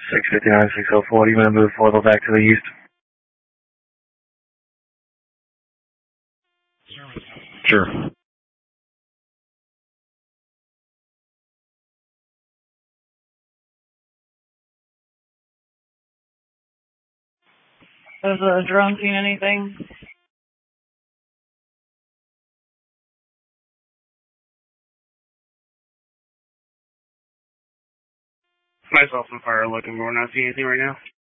659, 604. Do you want to move 4 back to the east? Sure. Has the drone seen anything? Myself and Fire looking, but we're not seeing anything right now.